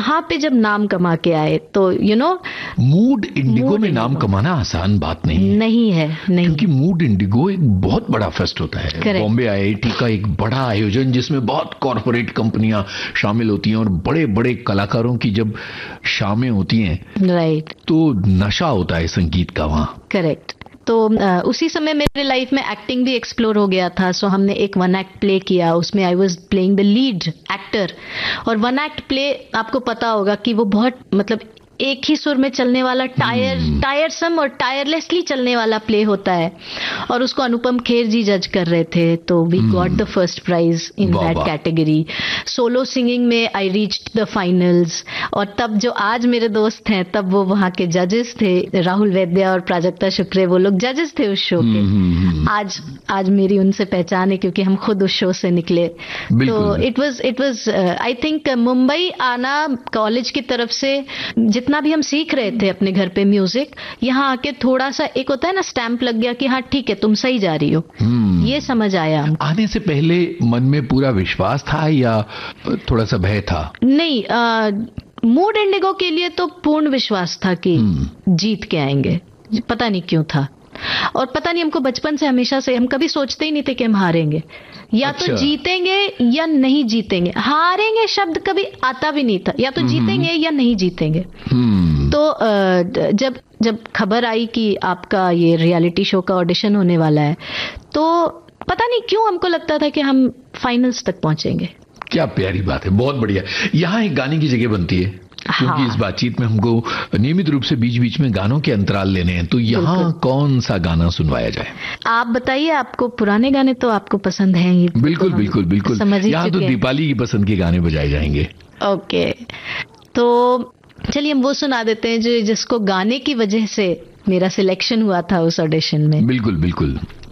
वहां पे जब नाम कमा के आए तो मूड इंडिगो में नाम कमाना आसान बात नहीं है, नहीं, क्योंकि मूड इंडिगो एक बहुत बड़ा फेस्ट होता है। बॉम्बे आईआईटी का एक बड़ा आयोजन जिसमें बहुत कॉर्पोरेट कंपनियां शामिल होती हैं और बड़े बड़े कलाकारों की जब शामें होती हैं, राइट, तो नशा होता है संगीत का वहां। करेक्ट। तो उसी समय मेरे लाइफ में एक्टिंग भी एक्सप्लोर हो गया था। सो हमने एक वन एक्ट प्ले किया, उसमें I was playing the lead actor. और वन एक्ट प्ले आपको पता होगा कि वो बहुत मतलब एक ही सुर में चलने वाला टायरसम और टायरलेसली चलने वाला प्ले होता है। और उसको अनुपम खेर जी जज कर रहे थे, तो we got the first prize in that category. Solo singing में आई रीच्ड द फाइनल्स। और तब जो आज मेरे दोस्त हैं, तब वो वहां के जजेस थे, राहुल वैद्या और प्राजक्ता शुक्रे, वो लोग जजेस थे उस शो के। आज मेरी उनसे पहचान है क्योंकि हम खुद उस शो से निकले। तो it was I think Mumbai आना कॉलेज की तरफ से जितना भी हम सीख रहे थे अपने घर पे म्यूजिक, यहाँ आके थोड़ा सा एक होता है ना स्टैंप लग गया कि हाँ ठीक है तुम सही जा रही हो, ये समझ आया। आने से पहले मन में पूरा विश्वास था या थोड़ा सा भय था? नहीं, मूड इंडिगो के लिए तो पूर्ण विश्वास था कि जीत के आएंगे। पता नहीं क्यों था, और पता नहीं हमको बचपन से हमेशा से हम कभी सोचते ही नहीं थे कि हम हारेंगे, या तो जीतेंगे या नहीं जीतेंगे। हारेंगे शब्द कभी आता भी नहीं था, या तो जीतेंगे या नहीं जीतेंगे। तो जब खबर आई कि आपका ये रियलिटी शो का ऑडिशन होने वाला है, तो पता नहीं क्यों हमको लगता था कि हम फाइनल्स तक पहुंचेंगे। क्या प्यारी बात है, बहुत बढ़िया। यहाँ एक गाने की जगह बनती है, क्योंकि इस बातचीत में हमको नियमित रूप से बीच बीच में गानों के अंतराल लेने हैं। तो यहाँ कौन सा गाना सुनवाया जाए? आप बताइए, आपको पुराने गाने तो आपको पसंद हैं ही। बिल्कुल बिल्कुल बिल्कुल, यहाँ तो दीपाली की पसंद के गाने बजाए जाएंगे। ओके, तो चलिए हम वो सुना देते हैं जिसको गाने की वजह से मेरा सिलेक्शन हुआ था उस ऑडिशन में। बिल्कुल बिल्कुल।